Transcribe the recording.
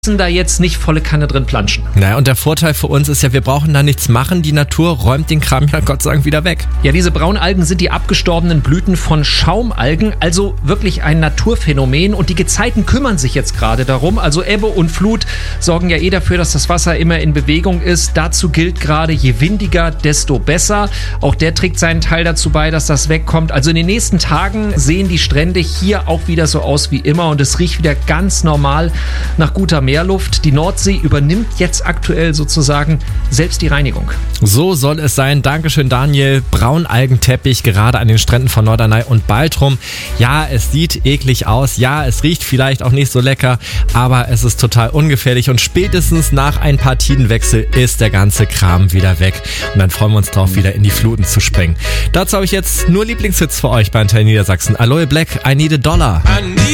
da jetzt nicht volle Kanne drin planschen. Naja, und der Vorteil für uns ist ja, wir brauchen da nichts machen. Die Natur räumt den Kram ja Gott sei Dank wieder weg. Ja, diese Braunalgen sind die abgestorbenen Blüten von Schaumalgen, also wirklich ein Naturphänomen. Und die Gezeiten kümmern sich jetzt gerade darum. Also Ebbe und Flut sorgen ja dafür, dass das Wasser immer in Bewegung ist. Dazu gilt gerade, je windiger, desto besser. Auch der trägt seinen Teil dazu bei, dass das wegkommt. Also in den nächsten Tagen sehen die Strände hier auch wieder so aus wie immer. Und es riecht wieder ganz normal nach guter Meerluft. Die Nordsee übernimmt jetzt aktuell sozusagen selbst die Reinigung. So soll es sein. Dankeschön, Daniel. Braunalgenteppich gerade an den Stränden von Norderney und Baltrum. Ja, es sieht eklig aus. Ja, es riecht vielleicht auch nicht so lecker, aber es ist total ungefährlich und spätestens nach ein paar Tidenwechsel ist der ganze Kram wieder weg. Und dann freuen wir uns drauf, wieder in die Fluten zu springen. Dazu habe ich jetzt nur Lieblingshits für euch bei Antenne Niedersachsen. Aloe Black, I Need a Dollar.